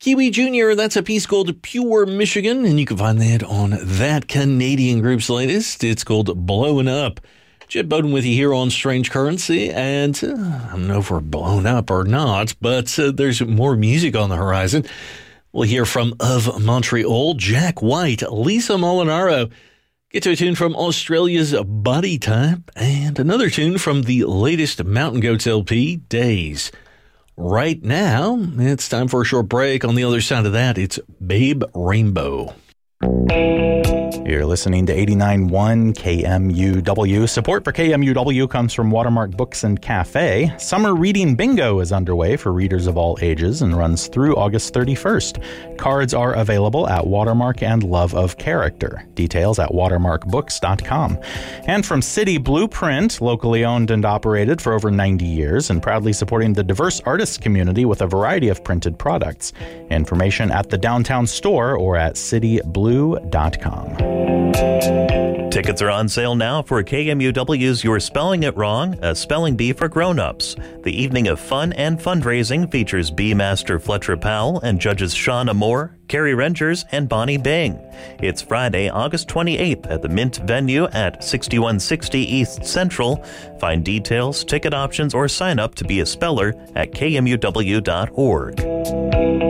Kiwi Jr., that's a piece called Pure Michigan, and you can find that on that Canadian group's latest. It's called Blowing Up. Jed Bowden with you here on Strange Currency, and I don't know if we're blown up or not, but there's more music on the horizon. We'll hear from Of Montreal, Jack White, Lisa Molinaro. Get to a tune from Australia's Body Type, and another tune from the latest Mountain Goats LP, Days. Right now, it's time for a short break. On the other side of that, it's Babe Rainbow. You're listening to 89.1 KMUW. Support for KMUW comes from Watermark Books and Cafe. Summer Reading Bingo is underway for readers of all ages and runs through August 31st. Cards are available at Watermark and Love of Character. Details at watermarkbooks.com. And from City Blueprint, locally owned and operated for over 90 years and proudly supporting the diverse artists community with a variety of printed products. Information at the downtown store or at cityblue.com. Tickets are on sale now for KMUW's You're Spelling It Wrong, a spelling bee for grown-ups. The evening of fun and fundraising features Bee Master Fletcher Powell and judges Shauna Moore, Carrie Rengers, and Bonnie Bing. It's Friday, August 28th at the Mint venue at 6160 East Central. Find details, ticket options, or sign up to be a speller at kmuw.org.